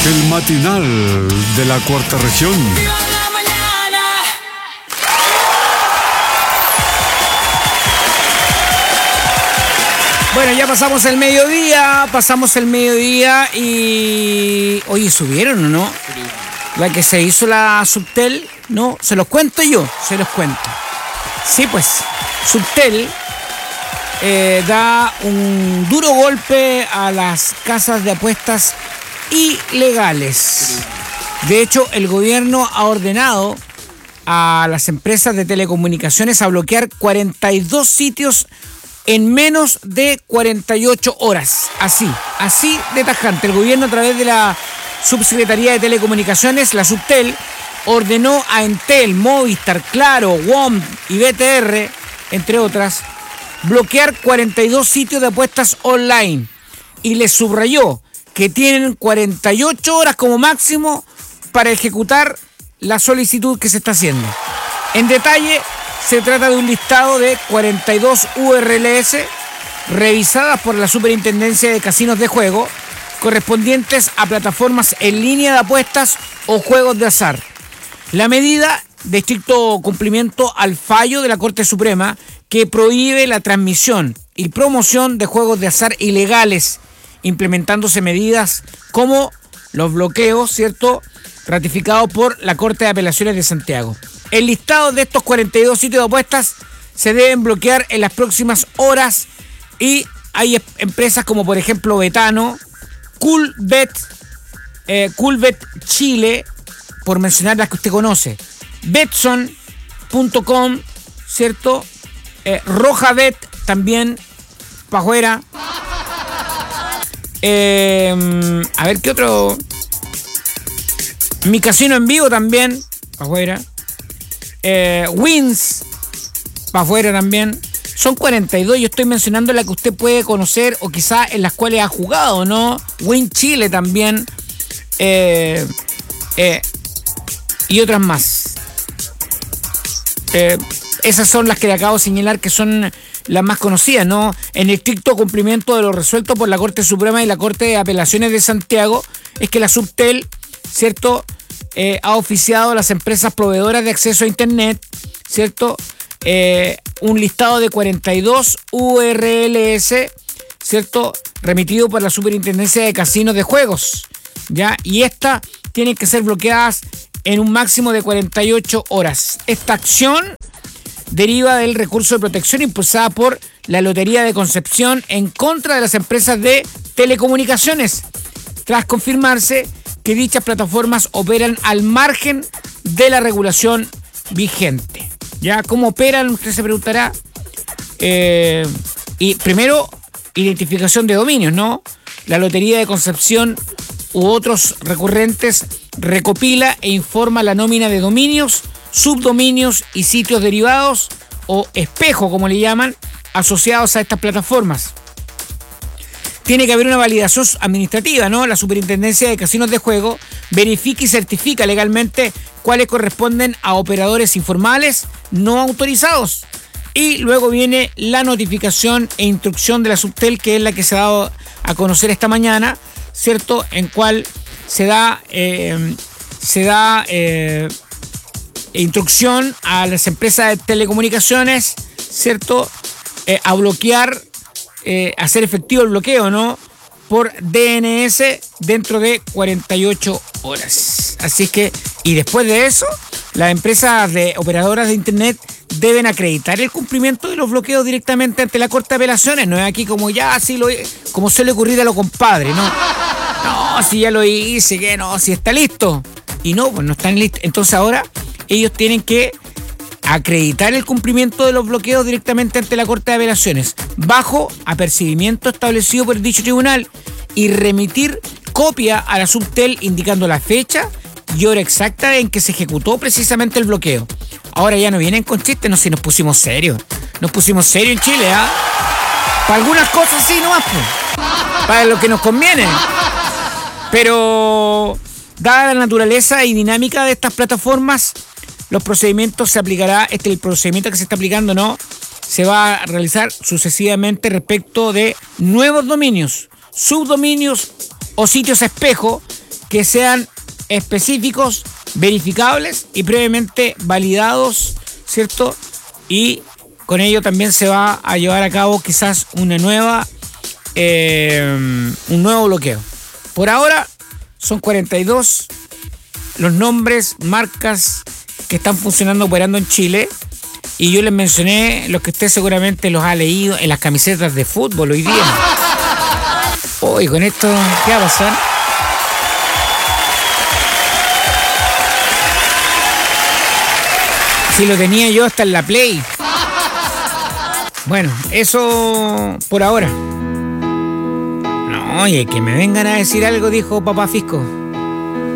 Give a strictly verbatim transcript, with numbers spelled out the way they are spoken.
El matinal de la cuarta región. Bueno, ya pasamos el mediodía, pasamos el mediodía y... Oye, ¿subieron o no? La que se hizo la Subtel, ¿no? Se los cuento yo, se los cuento. Sí, pues, Subtel eh, da un duro golpe a las casas de apuestas ilegales. De hecho, el gobierno ha ordenado a las empresas de telecomunicaciones a bloquear cuarenta y dos sitios en menos de cuarenta y ocho horas. Así, así de tajante. El gobierno, a través de la Subsecretaría de Telecomunicaciones, la Subtel, ordenó a Entel, Movistar, Claro, W O M y B T R, entre otras, bloquear cuarenta y dos sitios de apuestas online. Y les subrayó que tienen cuarenta y ocho horas como máximo para ejecutar la solicitud que se está haciendo. En detalle, se trata de un listado de cuarenta y dos U R L S revisadas por la Superintendencia de Casinos de Juego, correspondientes a plataformas en línea de apuestas o juegos de azar. La medida, de estricto cumplimiento al fallo de la Corte Suprema, que prohíbe la transmisión y promoción de juegos de azar ilegales, implementándose medidas como los bloqueos, ¿cierto?, ratificados por la Corte de Apelaciones de Santiago. El listado de estos cuarenta y dos sitios de apuestas se deben bloquear en las próximas horas y hay empresas como, por ejemplo, Betano, Coolbet, eh, Coolbet Chile, por mencionar las que usted conoce, Betson punto com, ¿cierto? Eh, Rojabet también, para afuera. Eh, a ver, ¿qué otro? Mi Casino en Vivo también, para afuera. Eh, Wins, para afuera también. Son cuarenta y dos, yo estoy mencionando la que usted puede conocer o quizá en las cuales ha jugado, ¿no? Win Chile también. Eh, eh, y otras más. Eh, esas son las que le acabo de señalar que son las más conocidas, ¿no? En estricto cumplimiento de lo resuelto por la Corte Suprema y la Corte de Apelaciones de Santiago, es que la Subtel, ¿cierto?, eh, ha oficiado a las empresas proveedoras de acceso a Internet, ¿cierto?, eh, un listado de cuarenta y dos U R L S, ¿cierto?, remitido por la Superintendencia de Casinos de Juegos, ¿ya? Y estas tienen que ser bloqueadas en un máximo de cuarenta y ocho horas. Esta acción deriva del recurso de protección impulsada por la Lotería de Concepción en contra de las empresas de telecomunicaciones, tras confirmarse que dichas plataformas operan al margen de la regulación vigente. ¿Ya? ¿Cómo operan? Usted se preguntará. Eh, y primero, identificación de dominios, ¿no? La Lotería de Concepción u otros recurrentes recopila e informa la nómina de dominios, subdominios y sitios derivados o espejo, como le llaman, asociados a estas plataformas. Tiene que haber una validación administrativa, ¿no? La Superintendencia de Casinos de Juego verifica y certifica legalmente cuáles corresponden a operadores informales no autorizados. Y luego viene la notificación e instrucción de la Subtel, que es la que se ha dado a conocer esta mañana, ¿cierto? En cual se da, eh, se da eh, instrucción a las empresas de telecomunicaciones, ¿cierto?, eh, a bloquear, eh, hacer efectivo el bloqueo, ¿no?, por D N S dentro de cuarenta y ocho horas. Así es que, y después de eso, las empresas de operadoras de Internet deben acreditar el cumplimiento de los bloqueos directamente ante la Corte de Apelaciones. No es aquí como ya, así lo, como suele ocurrir a los compadres, ¿no? No, si ya lo hice, que no, si está listo. Y no, pues no están listos. Entonces ahora ellos tienen que acreditar el cumplimiento de los bloqueos directamente ante la Corte de Apelaciones, bajo apercibimiento establecido por el dicho tribunal, y remitir copia a la Subtel indicando la fecha y hora exacta en que se ejecutó precisamente el bloqueo. Ahora ya no vienen con chistes, no, si nos pusimos serios. Nos pusimos serios en Chile, ¿ah? ¿eh? Para algunas cosas sí, nomás, pues. Para lo que nos conviene. Pero, dada la naturaleza y dinámica de estas plataformas, los procedimientos se aplicará, este el procedimiento que se está aplicando, ¿no?, se va a realizar sucesivamente respecto de nuevos dominios, subdominios o sitios espejo que sean específicos, verificables y previamente validados, ¿cierto? Y con ello también se va a llevar a cabo quizás una nueva, eh, un nuevo bloqueo. Por ahora son cuarenta y dos los nombres, marcas que están funcionando, operando en Chile. Y yo les mencioné los que usted seguramente los ha leído en las camisetas de fútbol hoy día. Hoy con esto, ¿qué va a pasar? Si lo tenía yo hasta en la Play. Bueno, eso por ahora. No, oye, que me vengan a decir algo, dijo Papá Fisco.